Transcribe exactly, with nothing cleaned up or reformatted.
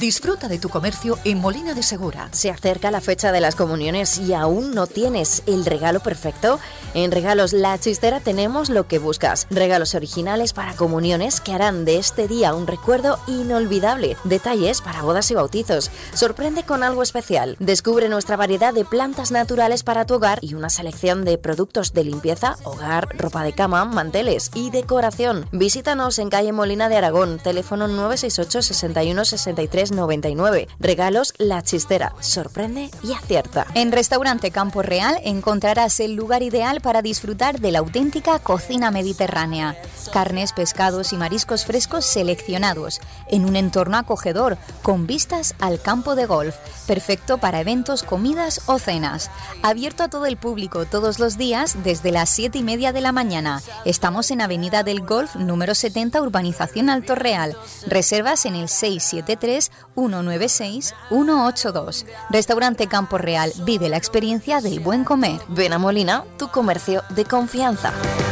Disfruta de tu comercio en Molina de Segura. ¿Se acerca la fecha de las comuniones y aún no tienes el regalo perfecto? En Regalos La Chistera tenemos lo que buscas. Regalos originales para comuniones que harán de este día un recuerdo inolvidable. Detalles para bodas y bautizos. Sorprende con algo especial. Descubre nuestra variedad de plantas naturales para tu hogar y una selección de productos de limpieza, hogar, ropa de cama, manteles y decoración. Visítanos en calle Molina de Aragón, teléfono nueve seis ocho, sesenta y uno, sesenta y tres noventa y nueve. Regalos La Chistera. Sorprende y acierta. En Restaurante Campo Real encontrarás el lugar ideal para disfrutar de la auténtica cocina mediterránea. Carnes, pescados y mariscos frescos seleccionados, en un entorno acogedor, con vistas al campo de golf. Perfecto para eventos, comidas o cenas. Abierto a todo el público todos los días desde las siete y media de la mañana. Estamos en Avenida del Golf, número setenta, Urbanización Alto Real. Reservas en el seis siete tres, uno nueve seis, uno ocho dos. Restaurante Campo Real. Vive la experiencia del buen comer. Ven a Molina, tu comercio de confianza.